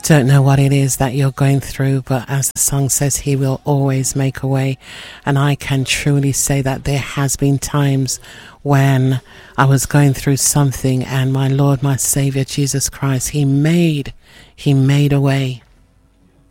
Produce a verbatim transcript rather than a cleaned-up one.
Don't know what it is that you're going through, but as the song says, he will always make a way. And I can truly say that there has been times when I was going through something and my Lord, my Savior, Jesus Christ, he made, he made a way.